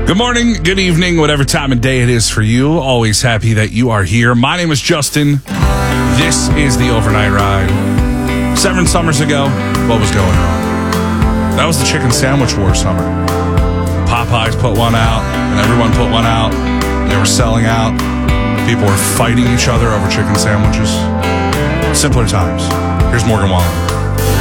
Good morning, good evening, whatever time of day it is for you. Always happy that you are here. My name is Justin. This is the Overnight Ride. 7 summers ago, what was going on? That was the chicken sandwich war summer. Popeyes put one out, and everyone put one out. They were selling out. People were fighting each other over chicken sandwiches. Simpler times. Here's Morgan Wallen.